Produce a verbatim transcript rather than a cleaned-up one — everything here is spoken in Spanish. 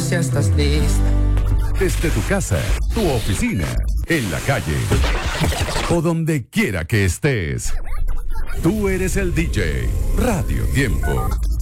si estás lista. Desde tu casa, tu oficina, en la calle o donde quiera que estés. Tú eres el D J. Radio Tiempo.